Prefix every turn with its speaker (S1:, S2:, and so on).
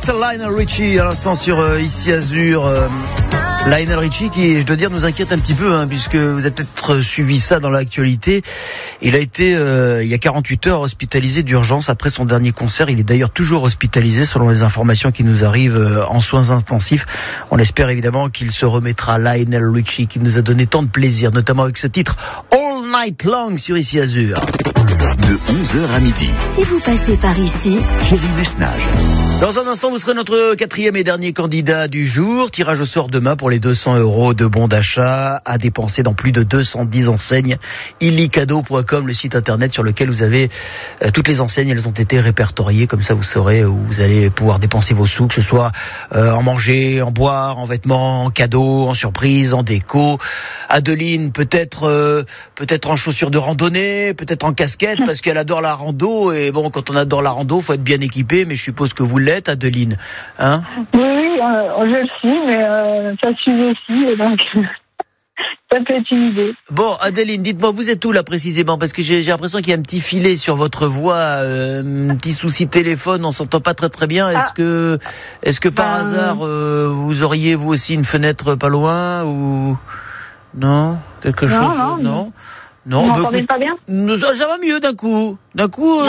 S1: C'était Lionel Richie à l'instant sur Ici Azur. Lionel Richie qui, je dois dire, nous inquiète un petit peu, puisque vous avez peut-être suivi ça dans l'actualité. Il a été, il y a 48 heures, hospitalisé d'urgence après son dernier concert. Il est d'ailleurs toujours hospitalisé selon les informations qui nous arrivent en soins intensifs. On espère évidemment qu'il se remettra. Lionel Richie qui nous a donné tant de plaisir, notamment avec ce titre All Night Long sur Ici Azur.
S2: De 11h à midi.
S3: Si vous passez par ici,
S2: Thierry Messnage.
S1: Dans un instant, vous serez notre 4e et dernier candidat du jour. Tirage au sort demain pour les 200 € de bons d'achat à dépenser dans plus de 210 enseignes. illicadeau.com, le site internet sur lequel vous avez toutes les enseignes. Elles ont été répertoriées. Comme ça, vous saurez où vous allez pouvoir dépenser vos sous, que ce soit en manger, en boire, en vêtements, en cadeaux, en surprise, en déco. Adeline, peut-être en chaussures de randonnée, peut-être en casquette, parce qu'elle adore la rando. Et bon, quand on adore la rando, faut être bien équipé. Mais je suppose que vous l'êtes, Adeline, hein?
S4: Oui, je le suis, mais ça suit aussi, et donc ça peut être une idée.
S1: Bon, Adeline, dites-moi, vous êtes où là précisément? Parce que j'ai l'impression qu'il y a un petit filet sur votre voix, un petit souci de téléphone, on s'entend pas très très bien. Est-ce que par hasard vous auriez vous aussi une fenêtre pas loin ou non, quelque chose? Non.
S4: Vous m'entendez pas bien?
S1: Ça va mieux d'un coup.